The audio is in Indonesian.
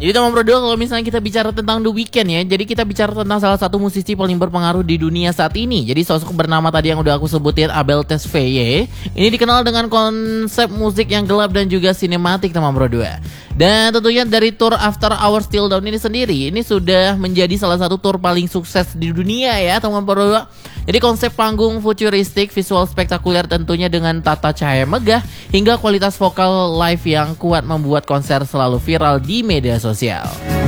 Jadi teman berdua, kalau misalnya kita bicara tentang The Weeknd ya, jadi kita bicara tentang salah satu musisi paling berpengaruh di dunia saat ini. Jadi sosok bernama tadi yang udah aku sebutin, Abel Tesfaye, ini dikenal dengan konsep musik yang gelap dan juga sinematik teman berdua. Dan tentunya dari tour After Hours Till Dawn ini sendiri, ini sudah menjadi salah satu tour paling sukses di dunia ya teman berdua. Jadi konsep panggung futuristik, visual spektakuler tentunya dengan tata cahaya megah, hingga kualitas vokal live yang kuat membuat konser selalu viral di media sosial.